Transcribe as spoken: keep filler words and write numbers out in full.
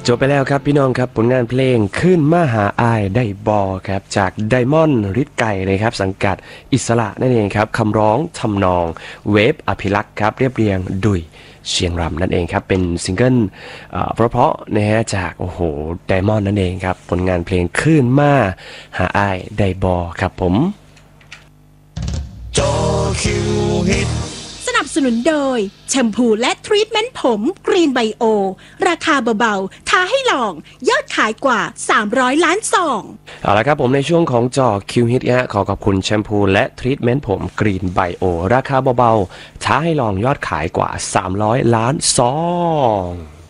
จบไปแล้วครับพี่น้องครับผลงานเพลงขึ้นมาหาอายได้บอครับจากไดมอนด์ฤทธิ์ไก่เลยครับสังกัดอิสระนั่นเองครับคำร้องทำนองเวฟอภิรักษ์ครับเรียบเรียงดุยเชียงรำนั่นเองครับเป็นซิงเกิลเพราะๆนะฮะจากโอ้โหไดมอนด์นั่นเองครับผลงานเพลงขึ้นมาหาอายได้บอครับผมจอคิวฮิตสนับสนุนโดยแชมพูและทรีทเมนต์ผมกรีนไบโอราคาเบาๆท้าให้ลองยอดขายกว่าสามร้อยล้านซองเอาละครับผมในช่วงของจอคิวฮิตฮะขอขอบคุณแชมพูและทรีทเมนต์ผมกรีนไบโอราคาเบาๆท้าให้ลองยอดขายกว่าสามร้อยล้านซอง